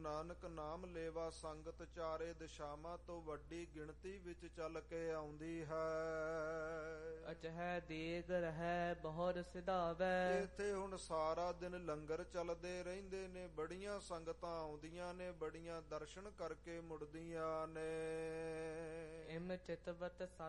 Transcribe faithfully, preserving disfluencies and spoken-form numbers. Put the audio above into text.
ਨਾਨਕ ਨਾਮ ਲੇਵਾ ਸੰਗਤ ਚਾਰੇ ਦਿਸ਼ਾਵਾਂ ਤੋਂ ਵੱਡੀ ਗਿਣਤੀ ਵਿੱਚ ਚੱਲ ਕੇ ਆਉਂਦੀ ਹੈ। ਅਚਹਿ ਦੇਗ ਰਹਿ ਬਹੁਰ ਸਿਧਾਵੈ। ਇੱਥੇ ਹੁਣ ਸਾਰਾ ਦਿਨ ਲੰਗਰ ਚੱਲਦੇ ਰਹਿੰਦੇ ਨੇ, ਬੜੀਆਂ ਸੰਗਤਾਂ ਆਉਂਦੀਆਂ ਨੇ, ਬੜੀਆਂ ਦਰਸ਼ਨ ਕਰਕੇ ਮੁੜਦੀਆਂ ਨੇ। ਇਮ ਚਿਤਵਤ